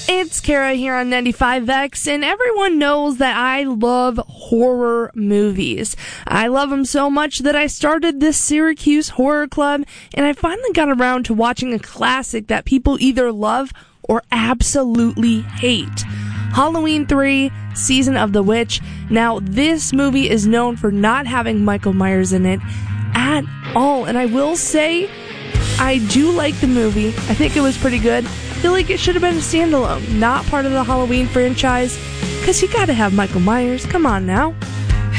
It's Kara here on 95X, and everyone knows that I love horror movies. I love them so much that I started this Syracuse Horror Club, and I finally got around to watching a classic that people either love or absolutely hate. Halloween 3, Season of the Witch. Now, this movie is known for not having Michael Myers in it at all, and I will say, I do like the movie. I think it was pretty good. I feel like it should have been a standalone, not part of the Halloween franchise, because you gotta have Michael Myers. Come on now.